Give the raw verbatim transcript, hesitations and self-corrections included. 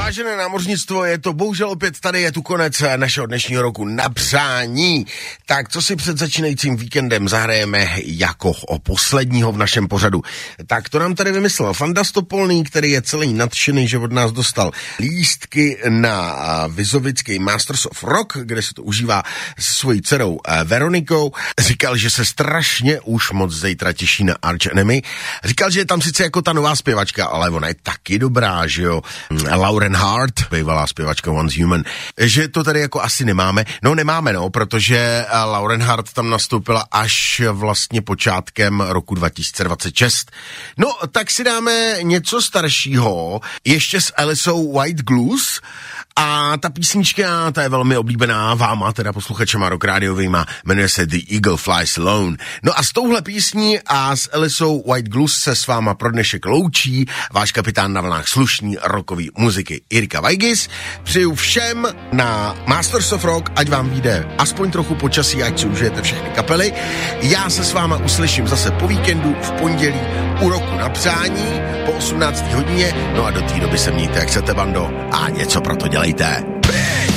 Vážené námořnictvo, je to bohužel opět tady, je tu konec našeho dnešního roku na přání. Tak co si před začínajícím víkendem zahrajeme jako o posledního v našem pořadu? Tak to nám tady vymyslel Fanda Stopolný, který je celý nadšený, že od nás dostal lístky na Vizovický Masters of Rock, kde se to užívá s svojí dcerou Veronikou. Říkal, že se strašně už moc zítra těší na Arch Enemy. Říkal, že je tam sice jako ta nová zpěvačka, ale ona je taky dobrá, že jo. Lauren Hart, bývalá zpěvačka Once Human, že to tady jako asi nemáme. No nemáme, no, protože Lauren Hart tam nastoupila až vlastně počátkem roku dva tisíce dvacet šest. No, tak si dáme něco staršího, ještě s Alicou White Glues, a ta písnička, ta je velmi oblíbená váma, teda posluchačema rock rádiovýma, jmenuje se The Eagle Flies Alone. No a s touhle písní a s Alicou White Glues se s váma pro dnešek loučí váš kapitán na vlnách slušný rockový muziky Jirka Vajgis. Přeju všem na Masters of Rock, ať vám vyjde aspoň trochu počasí, ať si užijete všechny kapely. Já se s váma uslyším zase po víkendu v pondělí u roku na přání po osmnácté hodině. No a do té doby se mějte, jak chcete, bando, a něco pro to dělejte.